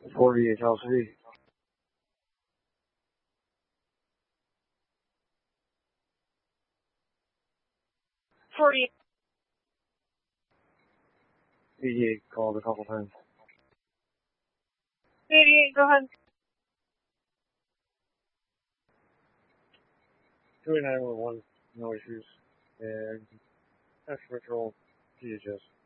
48 LC. 40. 88 called a couple times. 88, go ahead. 28911, no issues. And extra patrol, DHS.